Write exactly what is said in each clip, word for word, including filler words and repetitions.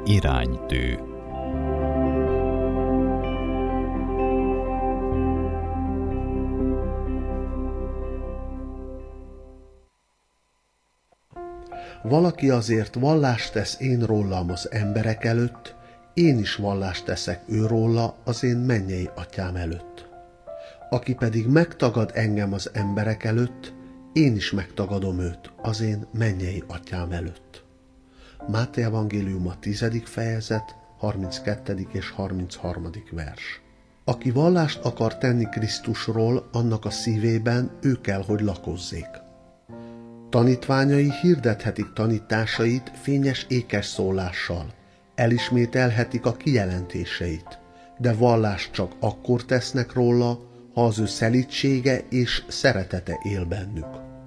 Iránytű. Valaki azért vallást tesz én rólam az emberek előtt, én is vallást teszek őróla az én mennyei atyám előtt. Aki pedig megtagad engem az emberek előtt, én is megtagadom őt az én mennyei atyám előtt. Máté evangéliuma tizedik fejezet, harminckettedik és harmincharmadik vers. Aki vallást akar tenni Krisztusról, annak a szívében ő kell, hogy lakozzék. Tanítványai hirdethetik tanításait fényes ékes szólással, elismételhetik a kijelentéseit, de vallást csak akkor tesznek róla, ha az ő szelídsége és szeretete él bennük.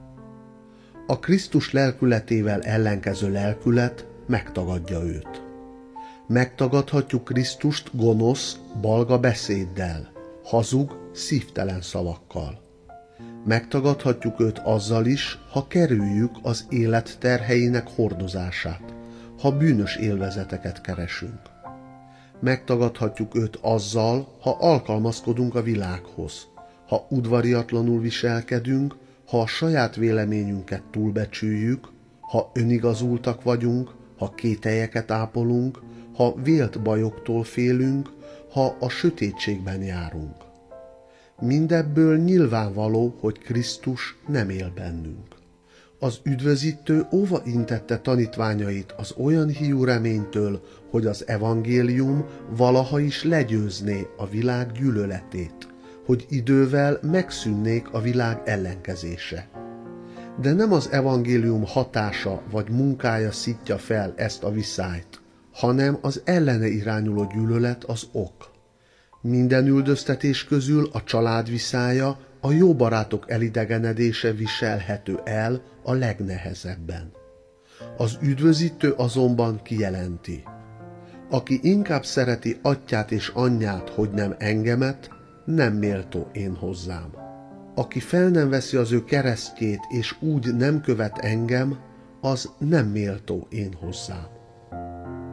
A Krisztus lelkületével ellenkező lelkület megtagadja őt. Megtagadhatjuk Krisztust gonosz, balga beszéddel, hazug, szívtelen szavakkal. Megtagadhatjuk őt azzal is, ha kerüljük az élet terheinek hordozását, ha bűnös élvezeteket keresünk. Megtagadhatjuk őt azzal, ha alkalmazkodunk a világhoz, ha udvariatlanul viselkedünk, ha a saját véleményünket túlbecsüljük, ha önigazultak vagyunk, ha kételyeket ápolunk, ha vélt bajoktól félünk, ha a sötétségben járunk. Mindebből nyilvánvaló, hogy Krisztus nem él bennünk. Az üdvözítő óva intette tanítványait az olyan hiú reménytől, hogy az evangélium valaha is legyőzné a világ gyűlöletét, hogy idővel megszűnnék a világ ellenkezése. De nem az evangélium hatása vagy munkája szítja fel ezt a viszályt, hanem az ellene irányuló gyűlölet az ok. Minden üldöztetés közül a család viszája, a jó barátok elidegenedése viselhető el a legnehezebben. Az üdvözítő azonban kijelenti: aki inkább szereti atyját és anyját, hogy nem engemet, nem méltó én hozzám. Aki fel nem veszi az ő keresztjét és úgy nem követ engem, az nem méltó én hozzám.